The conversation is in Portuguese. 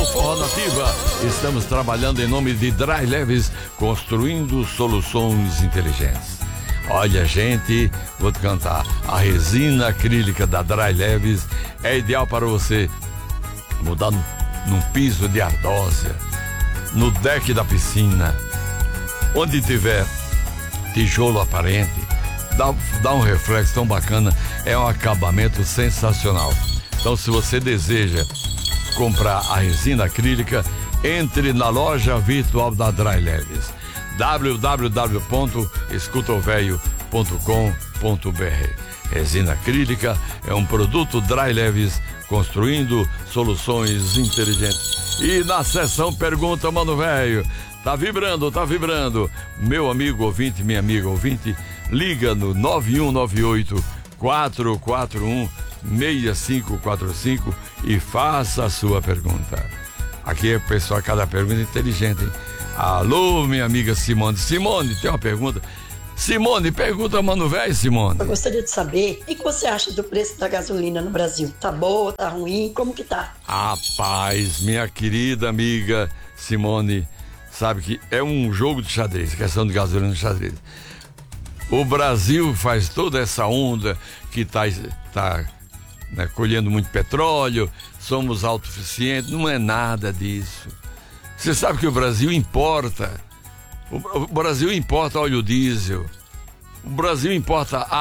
Forró Nativa. Estamos trabalhando em nome de Dry Leves, construindo soluções inteligentes. Olha, gente, vou te cantar. A resina acrílica da Dry Leves é ideal para você mudar num piso de ardósia, no deck da piscina, onde tiver tijolo aparente, dá um reflexo tão bacana, é um acabamento sensacional. Então, se você deseja comprar a resina acrílica, entre na loja virtual da Dry Leves, www.escutovelho.com.br. Resina acrílica é um produto Dry Leves, construindo soluções inteligentes. E na sessão Pergunta, Mano Velho, tá vibrando. Meu amigo ouvinte, minha amiga ouvinte, liga no 9198-441-6545 e faça a sua pergunta. Aqui é pessoal, cada pergunta inteligente, hein? Alô, minha amiga Simone. Simone, tem uma pergunta? Simone, pergunta, Mano Velho, Simone. Eu gostaria de saber, o que você acha do preço da gasolina no Brasil? Tá boa, tá ruim, como que tá? Rapaz, minha querida amiga Simone, sabe que é um jogo de xadrez, questão de gasolina no xadrez. O Brasil faz toda essa onda que tá né, colhendo muito petróleo, somos autossuficientes, não é nada disso. Você sabe que o Brasil importa. O Brasil importa óleo diesel. O Brasil importa